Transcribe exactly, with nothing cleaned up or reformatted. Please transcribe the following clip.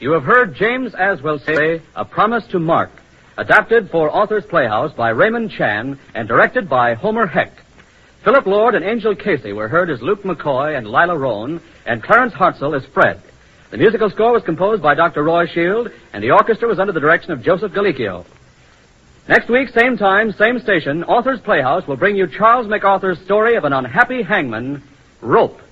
You have heard James Aswell say, A Promise to Mark, adapted for Author's Playhouse by Raymond Chan and directed by Homer Heck. Philip Lord and Angel Casey were heard as Luke McCoy and Lila Roan, and Clarence Hartzell as Fred. The musical score was composed by Doctor Roy Shield, and the orchestra was under the direction of Joseph Galicchio. Next week, same time, same station, Author's Playhouse will bring you Charles MacArthur's story of an unhappy hangman, Rope.